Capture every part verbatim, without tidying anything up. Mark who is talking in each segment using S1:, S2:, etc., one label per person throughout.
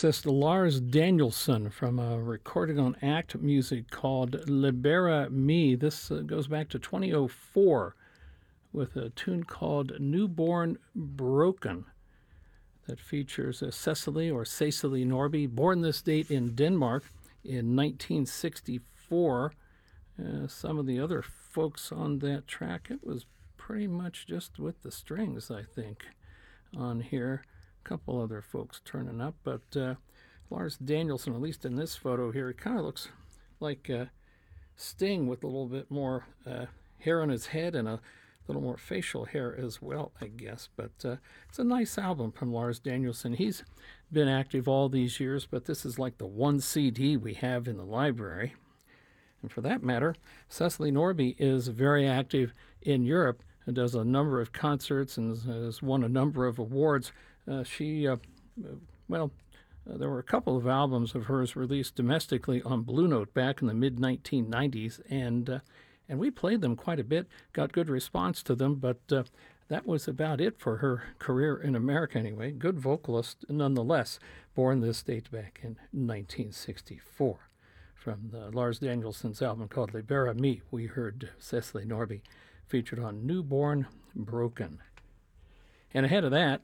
S1: bassist Lars Danielsson from a recording on Act Music called Libera Me. This uh, goes back to twenty oh four with a tune called Newborn Broken that features uh, Cecily or Cecily Norby, born this date in Denmark in nineteen sixty-four. Uh, some of the other folks on that track, it was pretty much just with the strings, I think, on here. A couple other folks turning up, but uh, Lars Danielsson, at least in this photo here, it kind of looks like uh, Sting with a little bit more uh, hair on his head and a little more facial hair as well, I guess. But uh, it's a nice album from Lars Danielsson. He's been active all these years, but this is like the one C D we have in the library. And for that matter, Cecily Norby is very active in Europe and does a number of concerts and has won a number of awards. Uh, she, uh, well, uh, there were a couple of albums of hers released domestically on Blue Note back in the mid nineteen nineties, and uh, and we played them quite a bit, got good response to them, but uh, that was about it for her career in America anyway. Good vocalist nonetheless, born this date back in nineteen sixty-four. From the Lars Danielsson's album called Libera Me, we heard Cecily Norby featured on Newborn Broken. And ahead of that,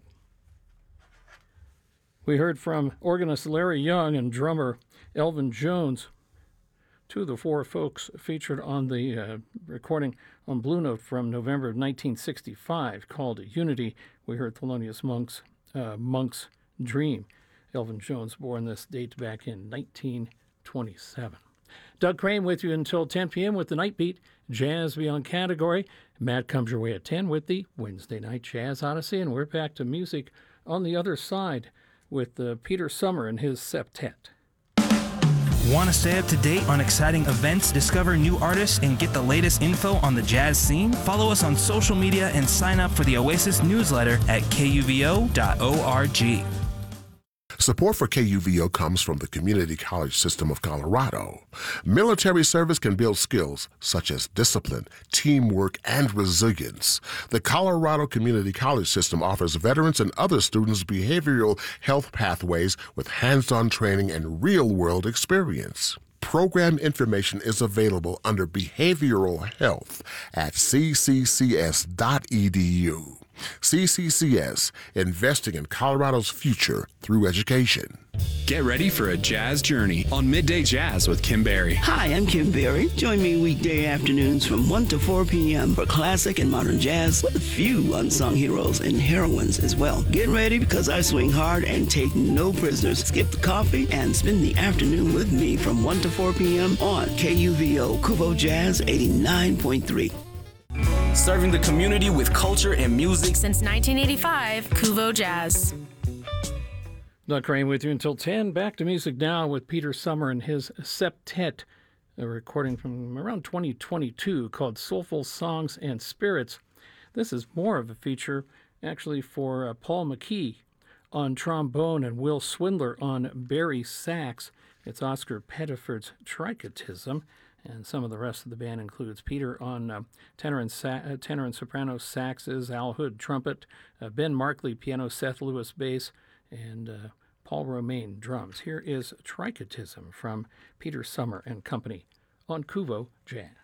S1: we heard from organist Larry Young and drummer Elvin Jones, two of the four folks featured on the uh, recording on Blue Note from November of nineteen sixty-five called Unity. We heard Thelonious Monk's, uh, Monk's Dream. Elvin Jones born this date back in nineteen twenty-seven. Doug Crane with you until ten p.m. with the Night Beat, Jazz Beyond Category. Matt comes your way at ten with the Wednesday Night Jazz Odyssey, and we're back to music on the other side with uh, Peter Summer and his septet.
S2: Want to stay up to date on exciting events, discover new artists, and get the latest info on the jazz scene? Follow us on social media and sign up for the Oasis newsletter at K U V O dot org.
S3: Support for K U V O comes from the Community College System of Colorado. Military service can build skills such as discipline, teamwork, and resilience. The Colorado Community College System offers veterans and other students behavioral health pathways with hands-on training and real-world experience. Program information is available under Behavioral Health at c c c s dot e d u. C C C S, investing in Colorado's future through education.
S4: Get ready for a jazz journey on Midday Jazz with Kim Berry.
S5: Hi, I'm Kim Berry. Join me weekday afternoons from one to four p.m. for classic and modern jazz with a few unsung heroes and heroines as well. Get ready because I swing hard and take no prisoners. Skip the coffee and spend the afternoon with me from one to four p.m. on K U V O Kuvo Jazz eighty-nine point three.
S6: Serving the community with culture and music
S7: since nineteen eighty-five, Kuvo Jazz.
S1: Doug Crane with you until ten. Back to music now with Peter Summer and his septet, a recording from around twenty twenty-two called Soulful Songs and Spirits. This is more of a feature actually for uh, Paul McKee on trombone and Will Swindler on Barry sax. It's Oscar Pettiford's Tricotism. And some of the rest of the band includes Peter on uh, tenor, and sa- uh, tenor and soprano saxes, Al Hood trumpet, uh, Ben Markley piano, Seth Lewis bass, and uh, Paul Romaine drums. Here is Tricotism from Peter Summer and Company on Kuvo Jazz.